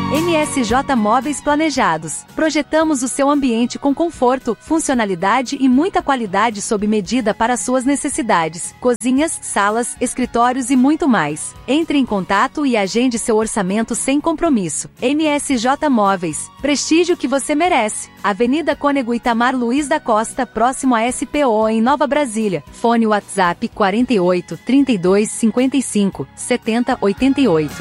MSJ Móveis Planejados. Projetamos o seu ambiente com conforto, funcionalidade e muita qualidade sob medida para suas necessidades. Cozinhas, salas, escritórios e muito mais. Entre em contato e agende seu orçamento sem compromisso. MSJ Móveis. Prestígio que você merece. Avenida Cônego Itamar Luiz da Costa, próximo à SPO em Nova Brasília. Fone WhatsApp 48 32 55 70 88.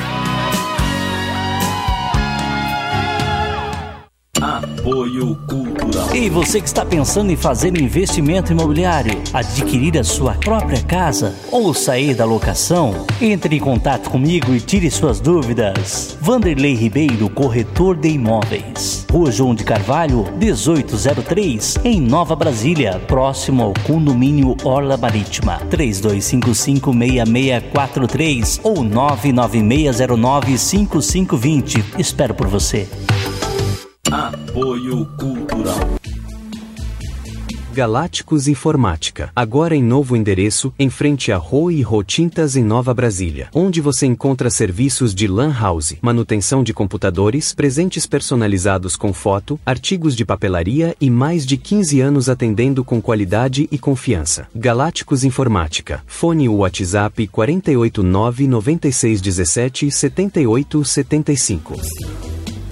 Apoio Cultural. E você que está pensando em fazer um investimento imobiliário, adquirir a sua própria casa ou sair da locação? Entre em contato comigo e tire suas dúvidas. Vanderlei Ribeiro, corretor de imóveis. Rua João de Carvalho, 1803, em Nova Brasília, próximo ao condomínio Orla Marítima. 3255-6643 ou 99609-5520. Espero por você. Apoio Cultural. Galácticos Informática, agora em novo endereço, em frente a Roi e Rô Tintas em Nova Brasília, onde você encontra serviços de LAN house, manutenção de computadores, presentes personalizados com foto, artigos de papelaria e mais de 15 anos atendendo com qualidade e confiança. Galácticos Informática, fone WhatsApp 489 9617 7875.